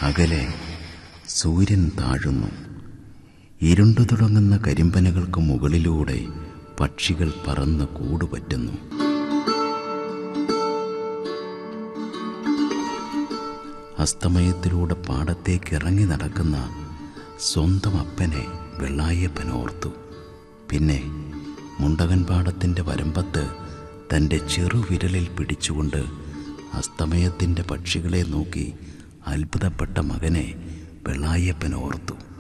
അകലെ സൂര്യൻ താഴുന്നു. ഇരുണ്ടു തുടങ്ങുന്ന കരിമ്പനകൾക്ക് മുകളിലൂടെ പക്ഷികൾ പറന്ന് കൂടുപറ്റുന്നു. അസ്തമയത്തിലൂടെ പാടത്തേക്ക് ഇറങ്ങി നടക്കുന്ന സ്വന്തം അപ്പനെ വെള്ളായപ്പൻ ഓർത്തു. പിന്നെ മുണ്ടകൻ പാടത്തിൻ്റെ വരമ്പത്ത് തൻ്റെ ചെറുവിരലിൽ പിടിച്ചുകൊണ്ട് അസ്തമയത്തിൻ്റെ പക്ഷികളെ നോക്കി അത്ഭുതപ്പെട്ട മകനെ വെള്ളായപ്പൻ ഓർത്തു.